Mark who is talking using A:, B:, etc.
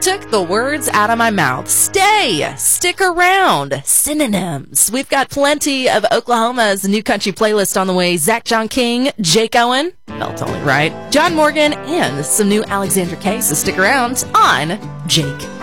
A: took the words out of my mouth. Stay, stick around, synonyms. We've got plenty of Oklahoma's new country playlist on the way. Zach John King, Jake Owen, felt only right, John Morgan, and some new Alexandra K. So stick around on Jake